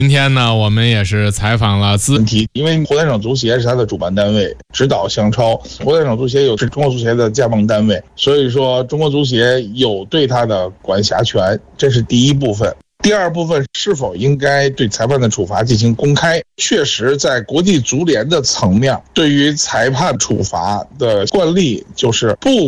今天呢，我们也是采访了问题，因为湖南省足协是他的主办单位，指导相超。湖南省足协是中国足协的加盟单位，所以说中国足协有对他的管辖权，这是第一部分。第二部分，是否应该对裁判的处罚进行公开？确实，在国际足联的层面，对于裁判处罚的惯例就是不